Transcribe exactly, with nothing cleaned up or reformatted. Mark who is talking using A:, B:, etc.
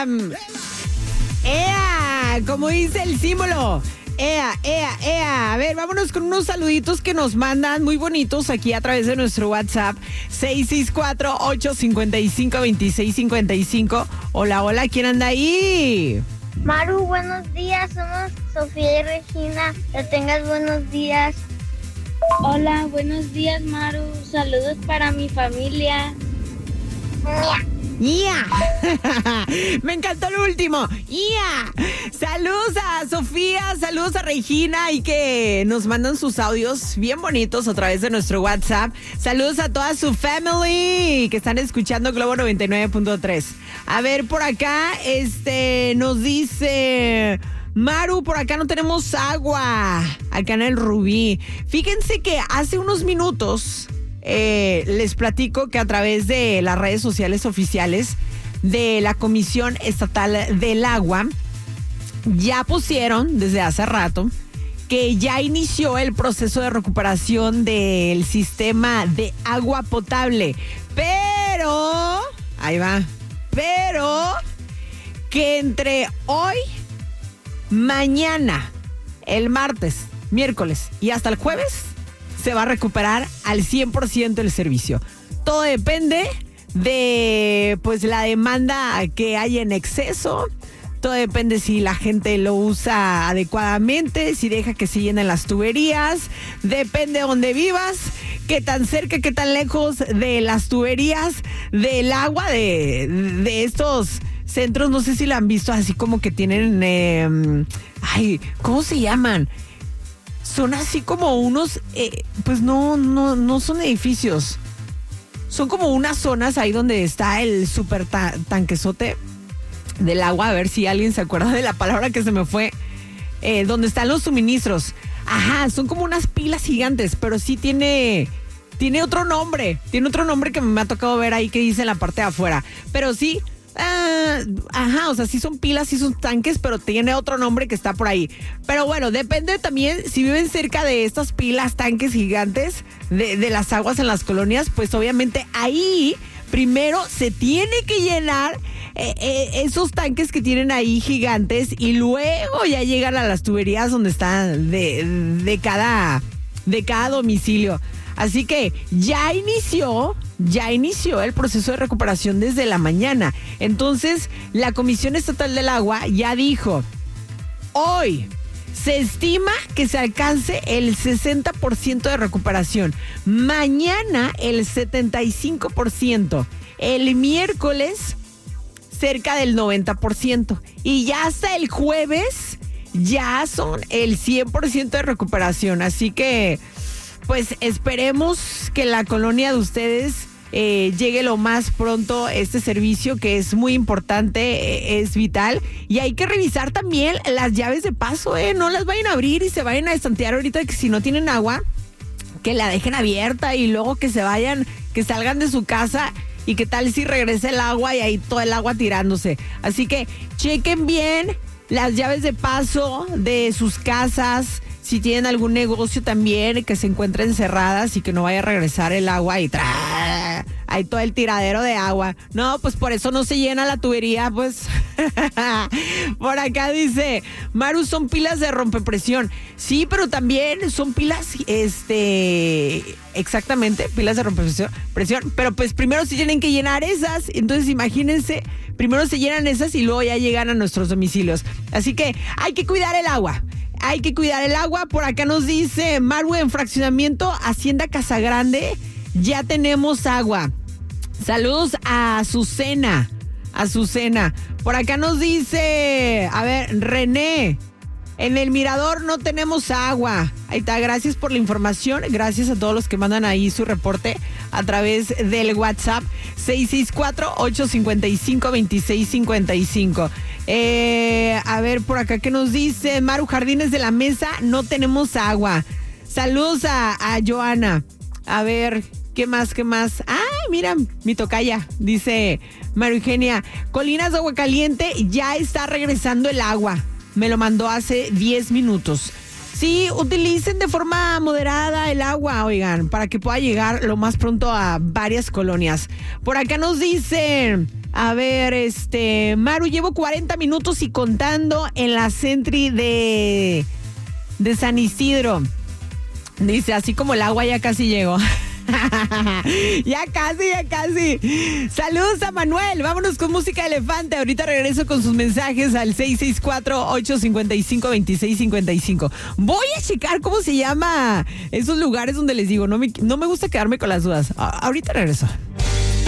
A: um, ¡Ea! Como dice el símbolo. ¡Ea, ea, ea! A ver, vámonos con unos saluditos que nos mandan muy bonitos aquí a través de nuestro WhatsApp. seis seis cuatro, ocho cinco cinco, dos seis cinco cinco. Hola, hola, ¿quién anda ahí?
B: Maru, buenos días, somos Sofía y Regina, que tengas buenos días.
C: Hola, buenos días, Maru, saludos para mi familia.
A: ¡Ya! Me encantó el último. ¡Ya! Saludos a Sofía, saludos a Regina y que nos mandan sus audios bien bonitos a través de nuestro WhatsApp. Saludos a toda su family que están escuchando Globo noventa y nueve punto tres. A ver, por acá, este, nos dice... Maru, por acá no tenemos agua, acá en el Rubí. Fíjense que hace unos minutos eh, les platico que a través de las redes sociales oficiales de la Comisión Estatal del Agua ya pusieron desde hace rato que ya inició el proceso de recuperación del sistema de agua potable. Pero, ahí va, pero que entre hoy, mañana, el martes, miércoles y hasta el jueves se va a recuperar al cien por ciento el servicio. Todo depende de pues la demanda que hay en exceso. Todo depende si la gente lo usa adecuadamente, si deja que se llenen las tuberías. Depende de dónde vivas, qué tan cerca, qué tan lejos de las tuberías, del agua, de, de estos centros. No sé si la han visto, así como que tienen, eh, ay, ¿cómo se llaman? Son así como unos, eh, pues no, no, no son edificios. Son como unas zonas ahí donde está el super ta- tanquesote del agua. A ver si alguien se acuerda de la palabra que se me fue. Eh, donde están los suministros. Ajá, son como unas pilas gigantes, pero sí tiene... Tiene otro nombre. Tiene otro nombre que me ha tocado ver ahí que dice en la parte de afuera. Pero sí... Uh, ajá, o sea, sí son pilas, sí son tanques, pero tiene otro nombre que está por ahí. Pero bueno, depende también si viven cerca de estas pilas, tanques gigantes de, de las aguas en las colonias, pues obviamente ahí primero se tiene que llenar eh, eh, esos tanques que tienen ahí gigantes y luego ya llegan a las tuberías donde están de, de cada, de cada domicilio. Así que ya inició, ya inició el proceso de recuperación desde la mañana. Entonces, la Comisión Estatal del Agua ya dijo, hoy se estima que se alcance el sesenta por ciento de recuperación. Mañana el setenta y cinco por ciento. El miércoles cerca del noventa por ciento. Y ya hasta el jueves ya son el cien por ciento de recuperación. Así que... pues esperemos que la colonia de ustedes eh, llegue lo más pronto este servicio, que es muy importante, eh, es vital. Y hay que revisar también las llaves de paso, eh, no las vayan a abrir y se vayan a estantear ahorita, que si no tienen agua, que la dejen abierta y luego que se vayan, que salgan de su casa. Y qué tal si regresa el agua y ahí todo el agua tirándose. Así que chequen bien las llaves de paso de sus casas. Si tienen algún negocio también, que se encuentren cerradas y que no vaya a regresar el agua y tra hay todo el tiradero de agua. No, pues por eso no se llena la tubería, pues. Por acá dice, Maru, son pilas de rompepresión. Sí, pero también son pilas, este, exactamente, pilas de rompepresión, presión, pero pues primero se tienen que llenar esas. Entonces imagínense, primero se llenan esas y luego ya llegan a nuestros domicilios. Así que hay que cuidar el agua. Hay que cuidar el agua. Por acá nos dice Maru, en fraccionamiento Hacienda Casagrande ya tenemos agua. Saludos a Azucena. Azucena. Por acá nos dice, a ver, René, en el Mirador no tenemos agua. Ahí está, gracias por la información. Gracias a todos los que mandan ahí su reporte a través del WhatsApp seis seis cuatro, ocho cinco cinco, dos seis cinco cinco. Eh, a ver, por acá, ¿qué nos dice? Maru, Jardines de la Mesa, no tenemos agua. Saludos a, a Joana. A ver, ¿qué más, qué más? Ay, mira, mi tocaya, dice Maru Eugenia. Colinas de Aguacaliente, ya está regresando el agua. Me lo mandó hace diez minutos. Sí, utilicen de forma moderada el agua, oigan, para que pueda llegar lo más pronto a varias colonias. Por acá nos dicen, A ver, este, Maru, llevo cuarenta minutos y contando en la Sentry de, de San Isidro. Dice, así como el agua ya casi llegó. Ya casi, ya casi. Saludos a Manuel. Vámonos con música de elefante. Ahorita regreso con sus mensajes al seis seis cuatro, ocho cinco cinco, dos seis cinco cinco. Voy a checar cómo se llama esos lugares donde les digo, no me, no me gusta quedarme con las dudas. A- ahorita regreso.